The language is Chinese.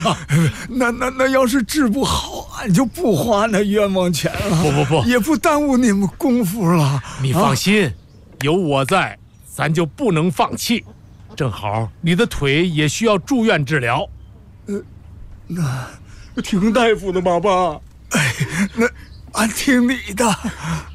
那要是治不好，俺就不花那冤枉钱了。 不， 也不耽误你们功夫了。 你放心，有我在，咱就不能放弃。正好你的腿也需要住院治疗。 那听大夫的吧，爸。哎，那俺听你的。